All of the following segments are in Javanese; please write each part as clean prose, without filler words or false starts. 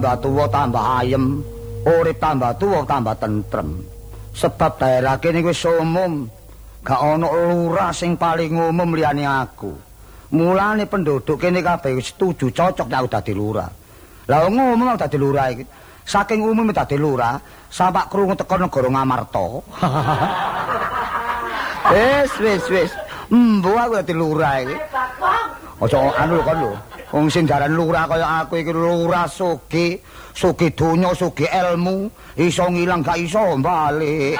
tambah tuwa tambah ayem, urip tambah tuwa tambah tentrem. Sebab daerah kene wis umum, gak ana lurah sing paling umum liyane aku. Mulane penduduk kene kabeh wis setuju cocok nek dadi lurah. Lah ngomong dadi lurah iki. Saking umume dadi lurah, sampak krungu teko negara Ngamarta. Wis. Mbok aku dadi lurah iki. Aja anu lho kon lho. Wong sing jaran lurah kaya aku iki lurah sugih donya, sugih ilmu, iso ngilang gak iso bali.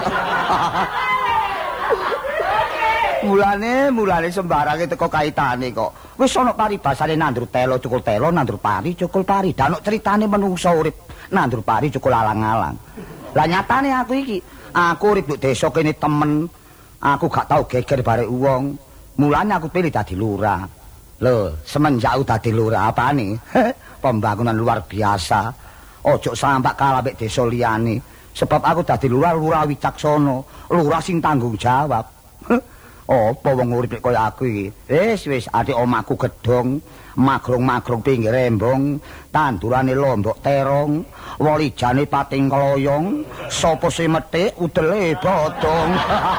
Mulane sembarange teko kaitane kok. Wis ana paribasane nandur telo cukul telo, nandur pari cukul pari. Dan critane manungsa urip nandur pari cukul alang-alang. Lah nyatane aku iki, aku urip di desa kene temen. Aku gak tau geger barek wong. Mulane aku pilih dadi lurah. Lho, semenjak dadi lurah apane? Pembangunan luar biasa. Ojo sampak kalah mek desa liyane. Sebab aku dadi lurah wicaksana, lurah sing tanggung jawab. Apa wong urip kaya aku iki? Wis atik omahku gedhong, magrong-magrong pinggir embong, tandurane lombok terong, walijane pating kloyong, sapa sing methik udele bodong.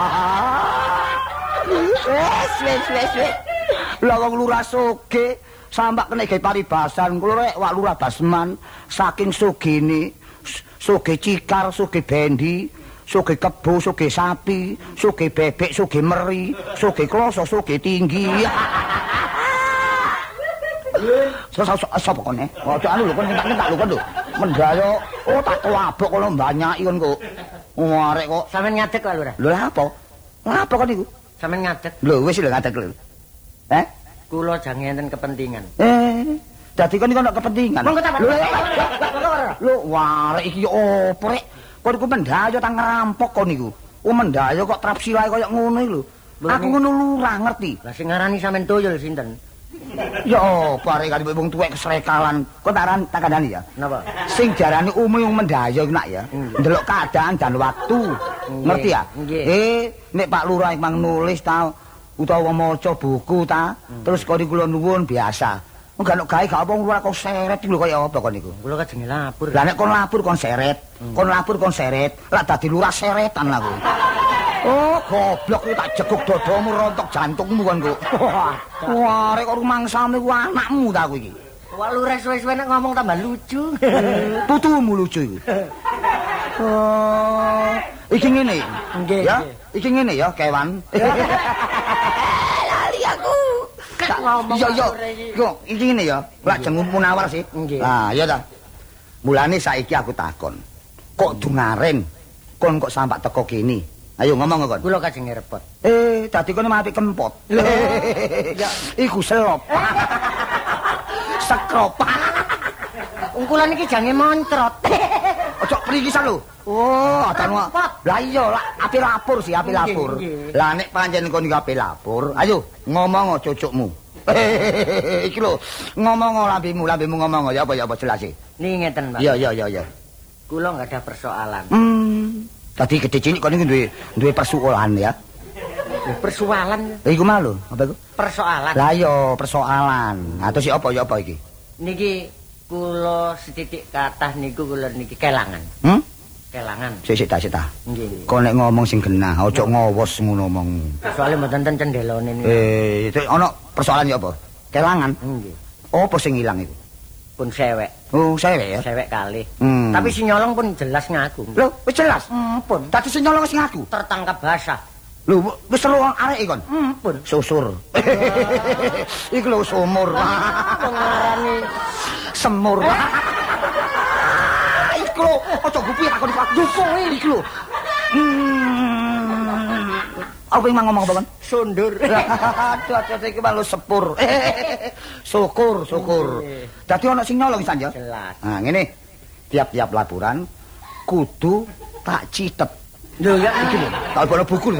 Wis. Lah wong lurah sugih sampak kena gawe paribasan, kula rek wak lurah Basman saking sugine, sugih cikar, sugih bendi, sugih kebo, sugih sapi, sugih bebek, sugih meri, sugih kloso, sugih tinggi. Sapa kene? Ojo anu lho kon entak lho kon lho. Mendayo, tak kelabok kono mbanyaki kon kok. Arek kok sampean ngadeg kok lho. Lho apa? Apa kon niku? Sampean ngadeg. Lho wis lho ngadeg lho. Kula jange enten kepentingan. Dadi kon iki ana kepentingan. Lho, arek iki opo rek? Kon iku mendayo tang ngerampok kon niku. Mendayo kok trap silae kaya ngono iki lho. Aku ngono lurah ngerti. Lah sing ngarani sampean tuyul sinten? Ya apa arek kali wong tuwek kesrekalan. Kok tak kandhani ya. Napa? Sing jarane umume wong mendayo nak ya. Ndelok keadaan dan waktu. Ngerti ya? Nek Pak Lurah mang nulis ta utawa maca buku ta, terus kok kula nuwun biasa. Enggak nek gawe gak apa lurah kok seret lho kaya apa kon niku. Kula kajenge lapor. Lah nek kon lapor kon seret, kon lapor kon seret, lah dadi lurah seretan lah kowe. Oh, goblok iki tak jeguk dodomu rontok jantungmu kon kok. Wah, arek kok rumangsane ku anakmu ta kowe iki. Wak lurah suwe-suwe nek ngomong tambah lucu. Putumu lucu iki. Oh, iki ngene. Nggih. Ya, iki ngene ya, kewan. Lali aku. Yo, iki ngene ya. Lak jeneng Munawar sih. Nah, ya ta. Mulane saiki aku takon. Kok dungaren? Kon kok sampak teko kene? Ayo ngomong kon. Kula kajenge repot. Dadi kono mati kempot. Ya, iku selop. Sekrop. Kula niki jange moncrot. Ojo prigisan lho. Oh, atan wae. Lah iya, api lapor sih, api lapor. Lah nek pancen kon iki api lapor, ayo ngomong cucukmu. Iki lho, ngomong lambemu ngomong ya apa jelas e. Niki ngeten, Pak. Iya. Kula enggak ada persoalan. Tadi gede cilik kon iki duwe persoalan ya. Persoalan. Iku mah lho, apa iku? Persoalan. Lah iya, persoalan. Atus apa iki? Niki kula setitik kathah niku kula niki kelangan. Kelangan. Sik ta. Nggih. Kok nek ngomong sing genah, aja ngowos ngono omong. Soale mboten ten cendelone niku. Itu ana persoalan ya apa? Kelangan. Nggih. Apa sing ilang iku? Pun sewek. Oh, sewek ya. Sewek kalih. Tapi sing nyolong pun jelas ngaku. Lho, wis jelas. Pun. Dadi sing nyolong sing ngaku. Tertangkap basah. Lho, wis seru arek kon. Pun. Susur. Iku lho sumur. Pengarani semur. Iku lho, aja gupi takon iku. Iku lho. Apa yang ngomong apa kan? Sundur. Aduh, iki malu sepur. Syukur. Dadi ana sing nyolong san ya? Jelas. Nah, ngene. Tiap-tiap laporan kudu tak citet. Lho ya iki lho. Tak bal buku.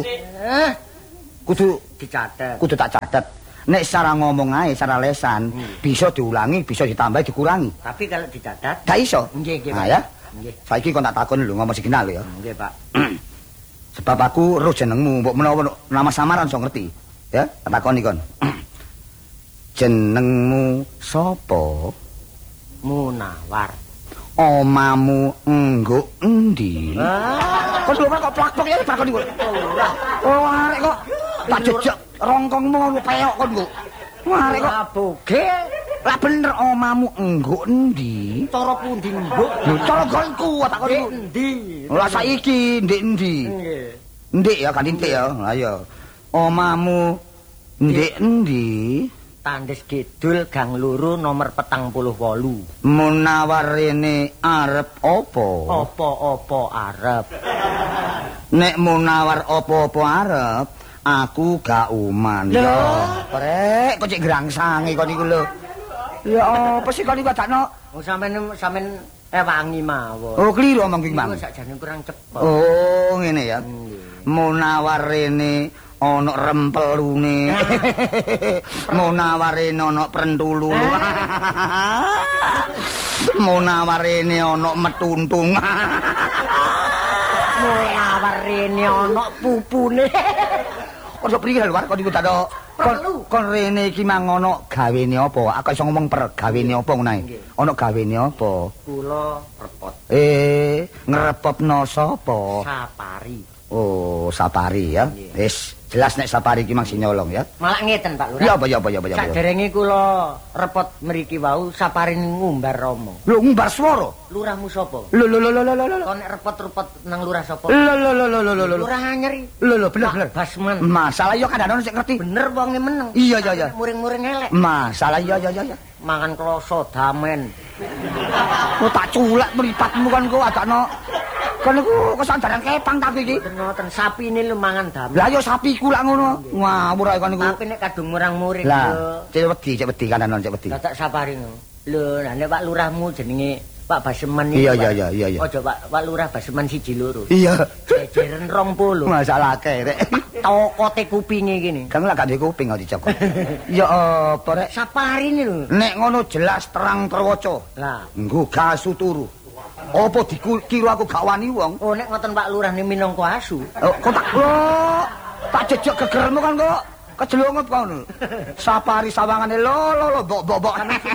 Kudu dicatet. Kudu tak catet. Nek secara ngomong ae, secara lesan, bisa diulangi, bisa ditambah, dikurangi. Tapi kalau dicatat, gak iso. Nggih, Nah ya. Nggih. Saiki kon tak takon lho ngomong signal lho ya. Nggih, Pak. Sebab aku roh jenengmu, mbok menawa nama samaran iso ngerti. Ya, tak takoni kon. Jenengmu sapa? Munawar. Omamu nggo endi? Kok lho kok plak-plak ya takon iku. Oh, arek kok tak jejak rongkongmu ngono peok kon kok. Arek kok aboge. lah bener omamu nggo endi? Cara pundi mbok? Lho cara golku takon iku. Endi? Lah saiki ndek endi? Nggih. Ndek ya kan intik ya. Ayo. Omamu ndek endi? Tandes Kidul Gang Loro nomor 48. Munawar rene arep apa? Apa-apa arep. Nek munawar apa-apa arep, aku gak uman. Lho, Prek, kok cek grangsange kon iku lho. Ya apa sih kon iku adakno? sampean wangi mawon. Oh, kliru omong ki, Mang. Iku sakjane kurang cepet. Oh, ngene ya. Munawar rene ana rempelune. Munawar rene ana prentulune. Munawar rene ana metuntung. Munawar rene ana pupune. Kok priki luar kok iku tak kon rene iki mang ana gawene apa? Aku iso ngomong per gawene apa ngono ae. Ana gawene apa? Kula repot. Ngrepopno sapa? Sapari. Oh, Sapari ya. Wis jelas nek Sapari iki mang sinyolong ya. Malah ngeten Pak Lurah. Ya apa. Saderenge kula repot mriki wau Sapari ngumbar Rama. Lho ngumbar swara. Lurahmu sapa? Lho. Kok nek repot-repot nang lurah sapa? Lho. Lurah anyar. Lho bener. Basman. Masalah yo kadang ono sing ngerti. Bener wonge meneng. Iya. Muring-muring elek. Masalah iya. Mangan kloso damen. Oh tak culak mripatmu kan kok adakno. Kon niku kesandaran kepang tapi iki. Ngoten sapine lho mangan damen. Lah yo sapiku lak ngono. Ngawur ae kon niku. Tapi nek kadung murang-muring Lah, cek wedi kanan cek wedi. tak Sapari ngono. Lho, nek Pak Lurahmu jenenge Pak Baseman iki. Iya. Ojo Pak Lurah Baseman 1 2. Iya. Jejeren 20. Masalah akeh rek. Tokote kupinge kene. Kang lak gak kuping kok dicokot. Ya apa rek? Sapari ini lho. Nek ngono jelas terang terwaca. Lah, Nggo gasu turu. Apa dikira aku gak wani wong? oh nek ngoten Pak Lurah ni minangka asu. Oh, kok tak jejak gegermu kan kok kejelungup kono. Sapari sawangane lo bok.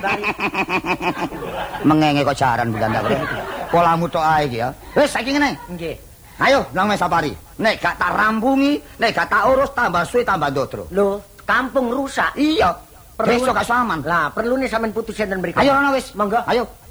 Mengenge kok jaran bulan tak kok. Polamu tok ae iki ya. Wis saiki ngene. Nggih. Ayo nang Sapari. Nek gak tak rampungi, nek gak tak urus tambah suwe tambah ndotro. Lho, kampung rusak. Iya. Besok gak aman. Lah, perlu nih sampean putus enten mriki. Ayo ana wis. Monggo. Ayo.